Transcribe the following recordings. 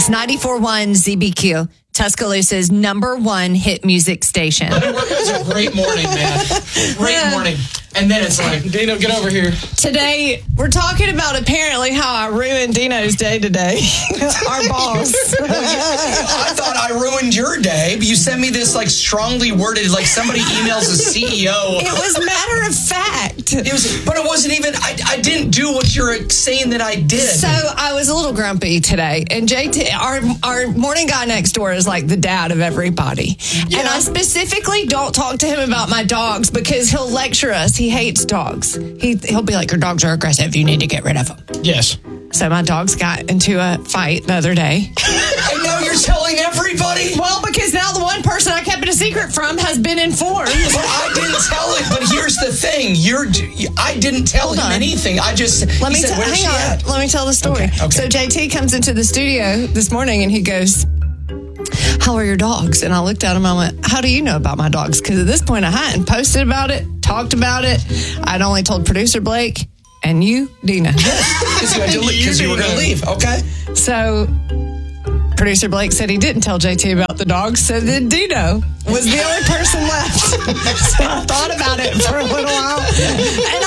It's 94.1 ZBQ, Tuscaloosa's #1 hit music station. It's a great morning, man. Great morning. And then it's like, Dino, get over here. Today, we're talking about apparently how I ruined Dino's day today. Our boss. I thought I ruined your day, but you sent me this like strongly worded, like somebody emails a CEO. It was matter of fact. But it wasn't even, I didn't do what you're saying that I did. So I was a little grumpy today. And JT, our morning guy next door is like the dad of everybody. Yeah. And I specifically don't talk to him about my dogs because he'll lecture us. He hates dogs. He'll be like, your dogs are aggressive. You need to get rid of them. Yes. So my dogs got into a fight the other day. And now you're telling everybody? Well, because now the one person I kept it a secret from has been informed. But I didn't tell him. But here's the thing. I didn't tell him anything. I just, Let me tell the story. Okay. So JT comes into the studio this morning and he goes, how are your dogs? And I looked at him and I went, how do you know about my dogs? Because at this point I hadn't posted about it, talked about it. I'd only told producer Blake and you, Dina. Because you were going to leave. Okay. So producer Blake said he didn't tell JT about the dogs. So then Dino was the only person left. So I thought about it for a little while. And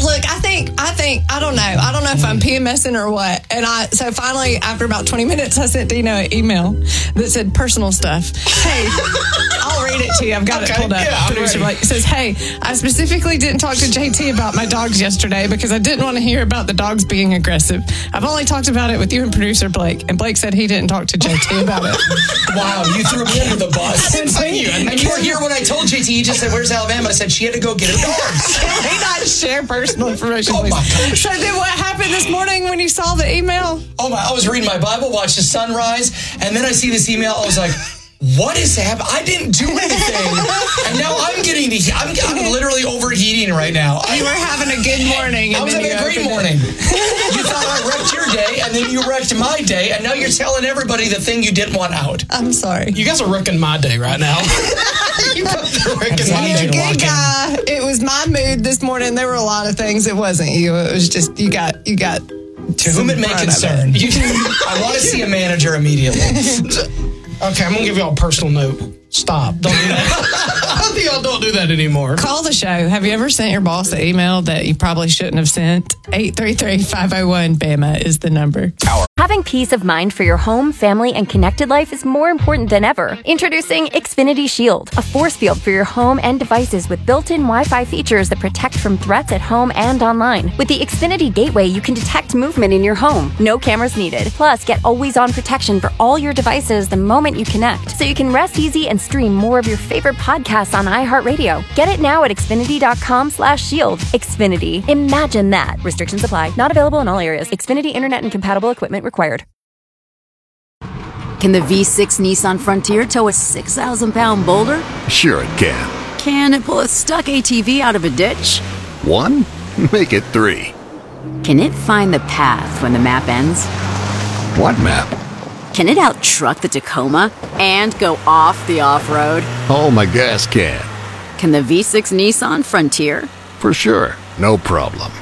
I don't know. I don't know if I'm PMSing or what. And so finally, after about 20 minutes, I sent Dino an email that said personal stuff. Hey, I'll read it to you. I've got it pulled up. Yeah, Producer Blake says, hey, I specifically didn't talk to JT about my dogs yesterday because I didn't want to hear about the dogs being aggressive. I've only talked about it with you and producer Blake. And Blake said he didn't talk to JT about it. Wow, you threw me under the bus. I didn't say you. And you were here when I told JT, he just said, where's Alabama? I said, she had to go get her dogs. Can we not share personal information? Oh, my gosh. So then what happened this morning when you saw the email? Oh, my. I was reading my Bible, watched the sunrise, and then I see this email. I was like, what is happening? I didn't do anything. And now I'm literally overheating right now. You were having a good morning. I was having a great morning. You thought I wrecked your day, and then you wrecked my day, and now you're telling everybody the thing you didn't want out. I'm sorry. You guys are wrecking my day right now. You both are wrecking my You're day. a good guy. It was my mood this morning. There were a lot of things. It wasn't you. It was just you got. To whom it may concern. I want to see a manager immediately. Okay, I'm going to give y'all a personal note. Stop. Don't do that. I think y'all don't do that anymore. Call the show. Have you ever sent your boss an email that you probably shouldn't have sent? 833-501-BAMA is the number. Having peace of mind for your home, family, and connected life is more important than ever. Introducing Xfinity Shield, a force field for your home and devices with built-in Wi-Fi features that protect from threats at home and online. With the Xfinity Gateway, you can detect movement in your home. No cameras needed. Plus, get always-on protection for all your devices the moment you connect, so you can rest easy and stream more of your favorite podcasts on iHeartRadio. Get it now at Xfinity.com/shield. Xfinity. Imagine that. Restrictions apply. Not available in all areas. Xfinity Internet and compatible equipment required. Can the V6 Nissan Frontier tow a 6,000-pound boulder? Sure it can. Can it pull a stuck ATV out of a ditch? 1? Make it 3. Can it find the path when the map ends? What map? Can it out-truck the Tacoma and go off the off-road? Oh, my gas can. Can the V6 Nissan Frontier? For sure. No problem.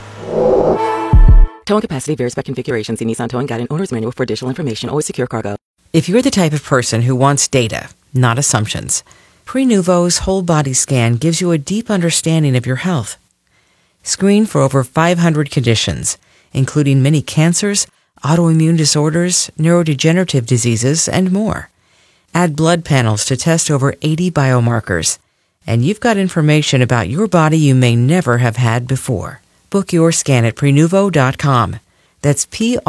Towing capacity varies by configuration. See Nissan Towing Guide and Owner's Manual for additional information. Always secure cargo. If you're the type of person who wants data, not assumptions, Prenuvo's whole body scan gives you a deep understanding of your health. Screen for over 500 conditions, including many cancers, autoimmune disorders, neurodegenerative diseases, and more. Add blood panels to test over 80 biomarkers, and you've got information about your body you may never have had before. Book your scan at Prenuvo.com. That's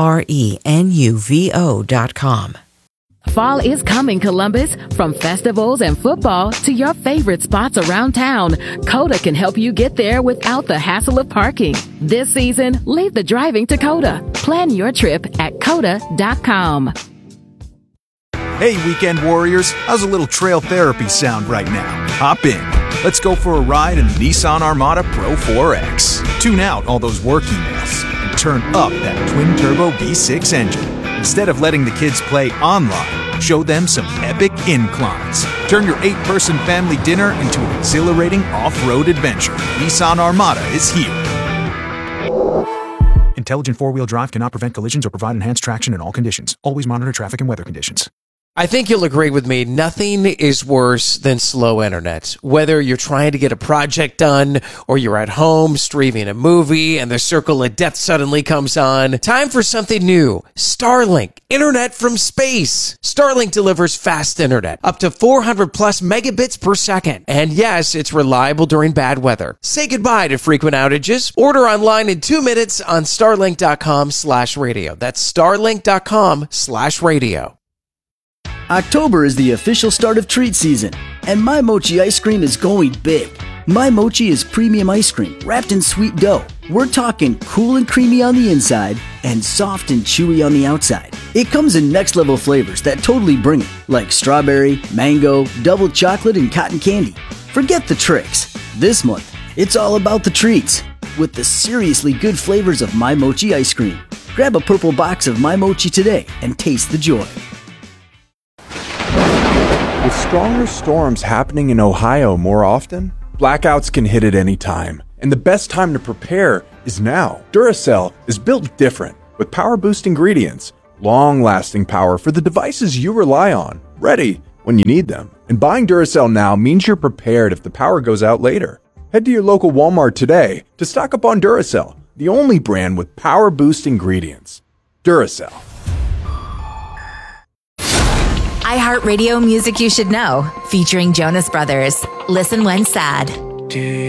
Prenuvo.com. Fall is coming, Columbus. From festivals and football to your favorite spots around town, Coda can help you get there without the hassle of parking. This season, leave the driving to Coda. Plan your trip at Coda.com. Hey, weekend warriors. How's a little trail therapy sound right now? Hop in. Let's go for a ride in the Nissan Armada Pro 4X. Tune out all those work emails and turn up that twin-turbo V6 engine. Instead of letting the kids play online, show them some epic inclines. Turn your 8-person family dinner into an exhilarating off-road adventure. Nissan Armada is here. Intelligent four-wheel drive cannot prevent collisions or provide enhanced traction in all conditions. Always monitor traffic and weather conditions. I think you'll agree with me. Nothing is worse than slow internet. Whether you're trying to get a project done or you're at home streaming a movie and the circle of death suddenly comes on, time for something new. Starlink, internet from space. Starlink delivers fast internet, up to 400 plus megabits per second. And yes, it's reliable during bad weather. Say goodbye to frequent outages. Order online in 2 minutes on starlink.com/radio. That's starlink.com/radio. October is the official start of treat season, and My Mochi ice cream is going big. My Mochi is premium ice cream wrapped in sweet dough. We're talking cool and creamy on the inside and soft and chewy on the outside. It comes in next level flavors that totally bring it, like strawberry, mango, double chocolate, and cotton candy. Forget the tricks. This month, it's all about the treats with the seriously good flavors of My Mochi ice cream. Grab a purple box of My Mochi today and taste the joy. With stronger storms happening in Ohio more often, blackouts can hit at any time, and the best time to prepare is now. Duracell is built different, with power-boost ingredients, long-lasting power for the devices you rely on, ready when you need them. And buying Duracell now means you're prepared if the power goes out later. Head to your local Walmart today to stock up on Duracell, the only brand with power-boost ingredients. Duracell. iHeartRadio Music You Should Know, featuring Jonas Brothers. Listen when sad.